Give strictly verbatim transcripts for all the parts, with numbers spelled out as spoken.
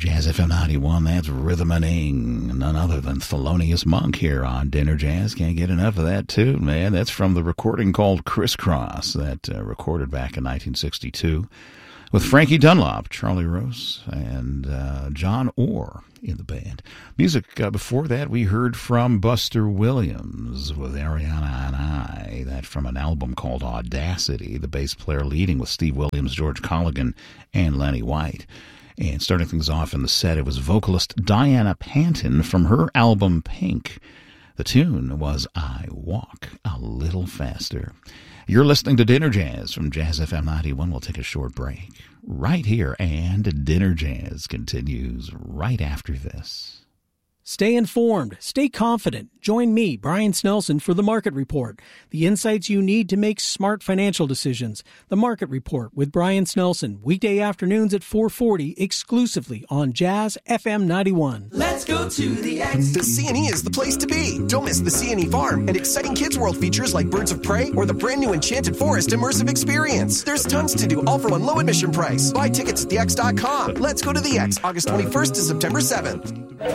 Jazz F M ninety-one, that's Rhythmaning, none other than Thelonious Monk here on Dinner Jazz. Can't get enough of that tune, man. That's from the recording called Crisscross that uh, recorded back in nineteen sixty-two with Frankie Dunlop, Charlie Rose, and uh, John Orr in the band. Music uh, before that, we heard from Buster Williams with Ariana and I, that from an album called Audacity, the bass player leading with Steve Williams, George Colligan, and Lenny White. And starting things off in the set, it was vocalist Diana Panton from her album Pink. The tune was I Walk a Little Faster. You're listening to Dinner Jazz from Jazz F M ninety-one. We'll take a short break right here, and Dinner Jazz continues right after this. Stay informed. Stay confident. Join me, Brian Snelson, for The Market Report, the insights you need to make smart financial decisions. The Market Report with Brian Snelson, weekday afternoons at four forty, exclusively on Jazz F M ninety-one. Let's go to the X. The C and E is the place to be. Don't miss the C and E Farm and exciting Kids World features like Birds of Prey or the brand new Enchanted Forest immersive experience. There's tons to do, all for one low admission price. Buy tickets at the X dot com. Let's go to the X, August twenty-first to September seventh.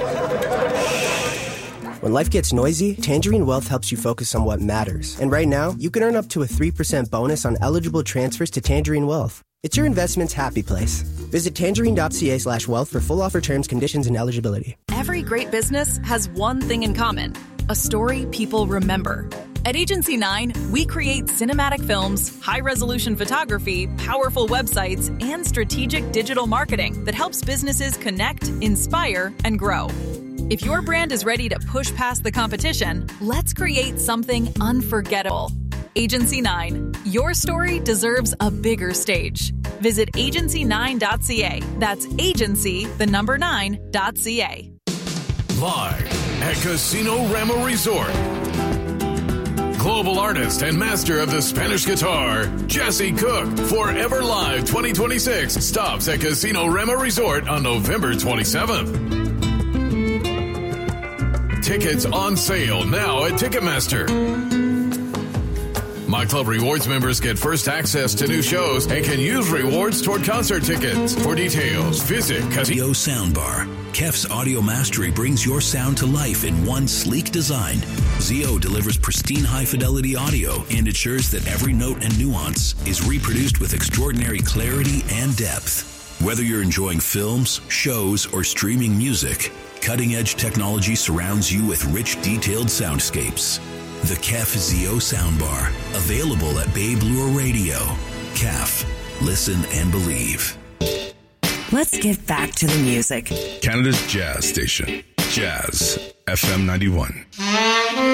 When life gets noisy, Tangerine Wealth helps you focus on what matters. And right now, you can earn up to a three percent bonus on eligible transfers to Tangerine Wealth. It's your investment's happy place. Visit tangerine.ca slash wealth for full offer terms, conditions, and eligibility. Every great business has one thing in common: a story people remember. At Agency nine, we create cinematic films, high-resolution photography, powerful websites, and strategic digital marketing that helps businesses connect, inspire, and grow. If your brand is ready to push past the competition, let's create something unforgettable. Agency nine, your story deserves a bigger stage. Visit agency nine dot c a. That's agency, the number nine, dot ca. Live at Casino Rama Resort, global artist and master of the Spanish guitar, Jesse Cook, Forever Live twenty twenty-six stops at Casino Rama Resort on November twenty-seventh. Tickets on sale now at Ticketmaster. My Club Rewards members get first access to new shows and can use rewards toward concert tickets. For details, visit Casino Soundbar. Kef's audio mastery brings your sound to life in one sleek design. Zio delivers pristine high-fidelity audio and ensures that every note and nuance is reproduced with extraordinary clarity and depth. Whether you're enjoying films, shows, or streaming music, cutting-edge technology surrounds you with rich, detailed soundscapes. The Kef Zio Soundbar, available at Babe Lure Radio. Kef, listen and believe. Let's get back to the music. Canada's jazz station, Jazz F M ninety-one.